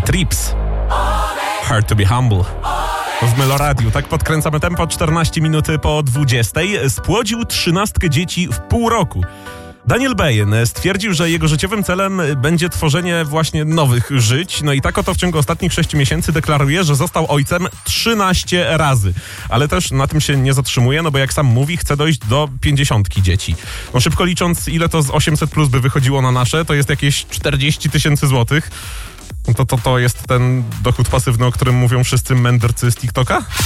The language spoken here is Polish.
Trips. Hard to be humble. W Meloradiu. Tak podkręcamy tempo. 14 minuty po 20. Spłodził 13 dzieci w pół roku. Daniel Beyen stwierdził, że jego życiowym celem będzie tworzenie właśnie nowych żyć. No i tak oto w ciągu ostatnich 6 miesięcy deklaruje, że został ojcem 13 razy. Ale też na tym się nie zatrzymuje, no bo jak sam mówi, chce dojść do 50 dzieci. No szybko licząc, ile to z 800 plus by wychodziło na nasze, to jest jakieś 40 000 złotych. To jest ten dochód pasywny, o którym mówią wszyscy mędrcy z TikToka?